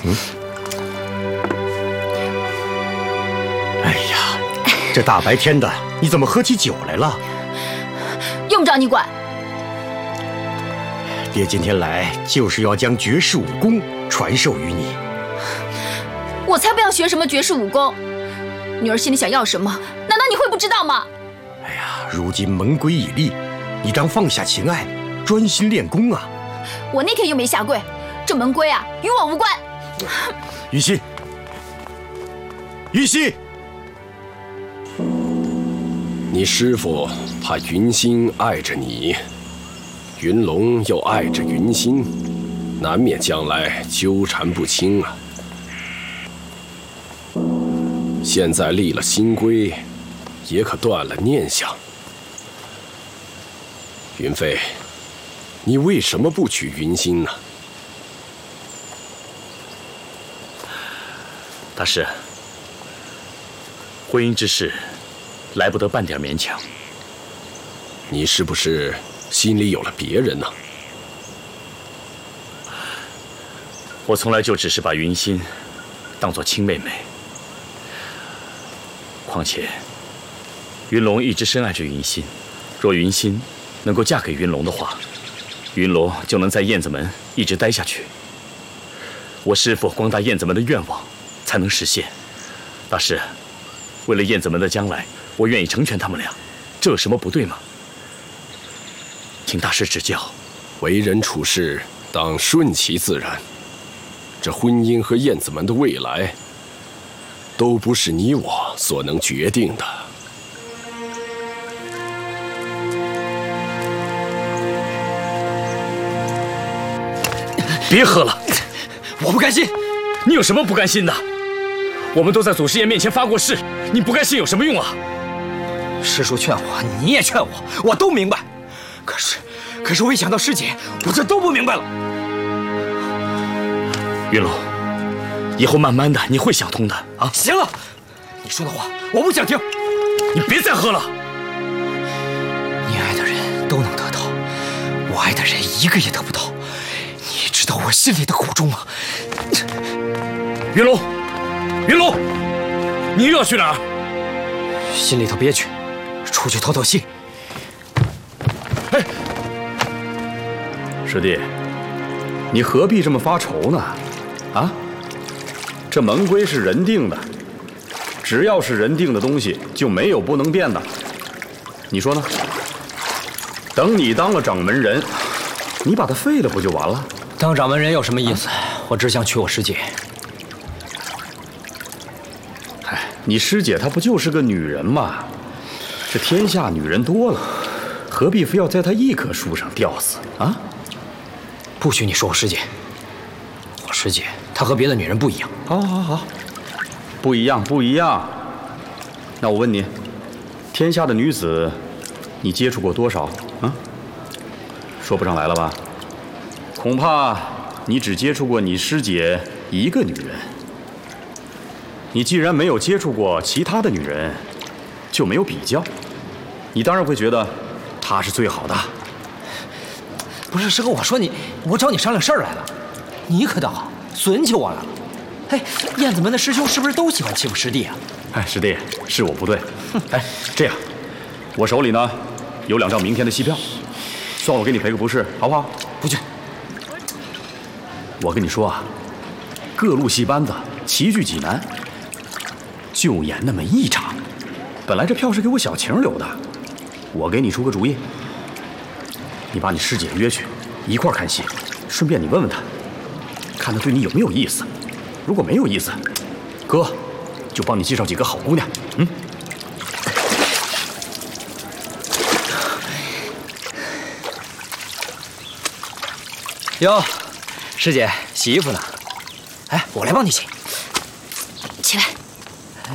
哎呀，这大白天的，你怎么喝起酒来了？ 用不着你管。 爹今天来就是要将绝世武功传授于你。 我才不要学什么绝世武功！女儿心里想要什么，难道你会不知道吗？ 哎呀，如今门规已立，你当放下情爱，专心练功啊！ 我那天又没下跪，这门规啊，与我无关。 云溪，云溪， 你师父怕云心爱着你，云龙又爱着云心，难免将来纠缠不清啊。现在立了新规，也可断了念想。云飞，你为什么不娶云心呢？ 大师，婚姻之事，来不得半点勉强。 你是不是心里有了别人呢？ 我从来就只是把云心当作亲妹妹。况且，云龙一直深爱着云心，若云心能够嫁给云龙的话，云龙就能在燕子门一直待下去。我师父光大燕子门的愿望才能实现。大师，为了燕子门的将来，我愿意成全他们俩，这有什么不对吗？请大师指教。 为人处事当顺其自然，这婚姻和燕子门的未来，都不是你我所能决定的。 别喝了， 我不甘心。 你有什么不甘心的？我们都在祖师爷面前发过誓，你不甘心有什么用啊？ 师叔劝我，你也劝我，我都明白。可是我一想到师姐，我这都不明白了。 云龙，以后慢慢的你会想通的啊！ 行了，你说的话我不想听。 你别再喝了。 你爱的人都能得到，我爱的人一个也得不到。你知道我心里的苦衷吗？ 云龙，云龙，你又要去哪儿？ 心里头憋屈，出去透透气。 哎， 师弟，你何必这么发愁呢？啊，这门规是人定的，只要是人定的东西，就没有不能变的。你说呢？等你当了掌门人，你把它废了不就完了？ 当掌门人有什么意思？我只想娶我师姐。 哎，你师姐她不就是个女人吗？这天下女人多了，何必非要在她一棵树上吊死啊？ 不许你说我师姐。我师姐她和别的女人不一样。 好，不一样不一样。那我问你，天下的女子，你接触过多少啊？说不上来了吧？恐怕你只接触过你师姐一个女人。你既然没有接触过其他的女人，就没有比较，你当然会觉得她是最好的。 不是师哥，我说你，我找你商量事儿来了，你可倒好，损起我来了。哎，燕子门的师兄是不是都喜欢欺负师弟啊？ 哎，师弟，是我不对。哎，这样，我手里呢有2张明天的戏票，算我给你赔个不是，好不好？ 不去。 我跟你说啊，各路戏班子齐聚济南，就演那么一场。本来这票是给我小晴留的，我给你出个主意，你把你师姐约去一块儿看戏，顺便你问问她，看她对你有没有意思。如果没有意思，哥就帮你介绍几个好姑娘。 哟，师姐洗衣服呢？哎，我来帮你洗。